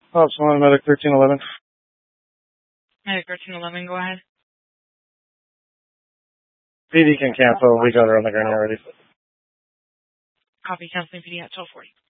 Ops 1, Medic 1311. Medic 1311, go ahead. PD can cancel. We got her on the ground already. Copy, canceling PD at 1240.